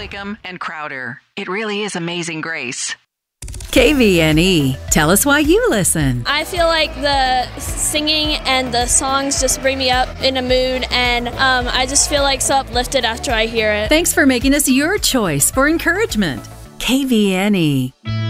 Wickham, and Crowder. It really is Amazing Grace. KVNE. Tell us why you listen. I feel like the singing and the songs just bring me up in a mood, and I just feel like so uplifted after I hear it. Thanks for making us your choice for encouragement. KVNE.